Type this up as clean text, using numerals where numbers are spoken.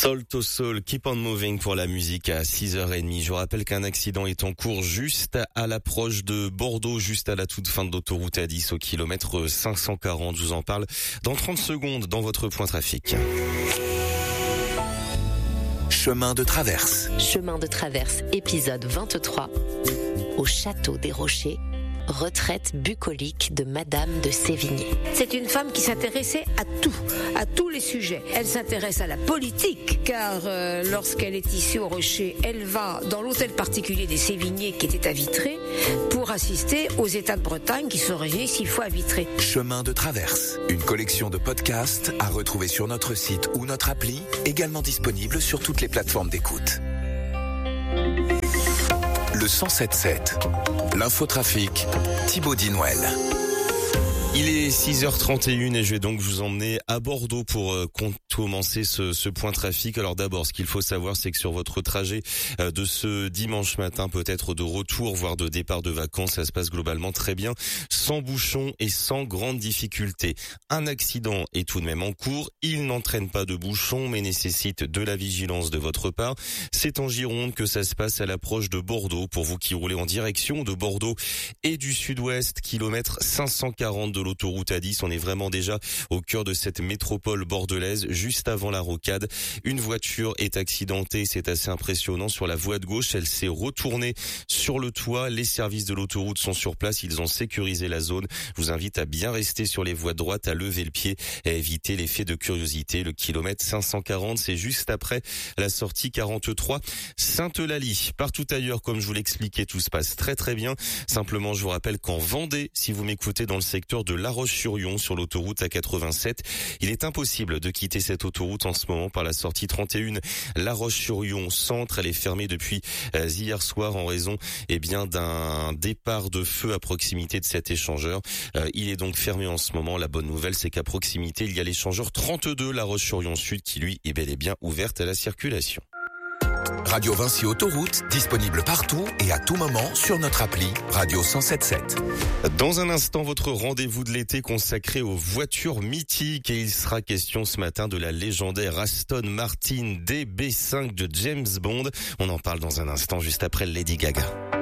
Soul to Soul, Keep on Moving pour la musique à 6h30. Je vous rappelle qu'un accident est en cours juste à l'approche de Bordeaux, juste à la toute fin de l'autoroute A10 au kilomètre 540. Je vous en parle dans 30 secondes dans votre point trafic. Chemin de traverse. Chemin de traverse, épisode 23. Au château des Rochers, retraite bucolique de Madame de Sévigné. C'est une femme qui s'intéressait à tous les sujets. Elle s'intéresse à la politique, car lorsqu'elle est ici au Rocher, elle va dans l'hôtel particulier des Sévignés qui était à Vitré pour assister aux États de Bretagne qui sont réunis 6 fois à Vitré. Chemin de traverse, une collection de podcasts à retrouver sur notre site ou notre appli, également disponible sur toutes les plateformes d'écoute. Le 107.7, l'infotrafic, Thibaut Dinouel. Il est 6h31 et je vais donc vous emmener à Bordeaux pour commencer ce point trafic. Alors d'abord, ce qu'il faut savoir, c'est que sur votre trajet de ce dimanche matin, peut-être de retour, voire de départ de vacances, ça se passe globalement très bien, sans bouchon et sans grande difficulté. Un accident est tout de même en cours. Il n'entraîne pas de bouchon, mais nécessite de la vigilance de votre part. C'est en Gironde que ça se passe à l'approche de Bordeaux. Pour vous qui roulez en direction de Bordeaux et du sud-ouest, kilomètre 540 de l'autoroute A10, on est vraiment déjà au cœur de cette métropole bordelaise, juste avant la rocade. Une voiture est accidentée, c'est assez impressionnant, sur la voie de gauche. Elle s'est retournée sur le toit. Les services de l'autoroute sont sur place, ils ont sécurisé la zone. Je vous invite à bien rester sur les voies de droite, à lever le pied et à éviter l'effet de curiosité. Le kilomètre 540, c'est juste après la sortie 43 Sainte-Eulalie. Partout ailleurs, comme je vous l'expliquais, tout se passe très très bien. Simplement, je vous rappelle qu'en Vendée, si vous m'écoutez dans le secteur de La Roche-sur-Yon sur l'autoroute A87, il est impossible de quitter cette autoroute en ce moment par la sortie 31 La Roche-sur-Yon centre. Elle est fermée depuis hier soir en raison d'un départ de feu à proximité de cet échangeur. Il est donc fermé en ce moment. La bonne nouvelle, c'est qu'à proximité, il y a l'échangeur 32 La Roche-sur-Yon Sud qui lui est bel et bien ouverte à la circulation. Radio Vinci Autoroute, disponible partout et à tout moment sur notre appli Radio 107.7. Dans un instant, votre rendez-vous de l'été consacré aux voitures mythiques, et il sera question ce matin de la légendaire Aston Martin DB5 de James Bond. On en parle dans un instant, juste après Lady Gaga.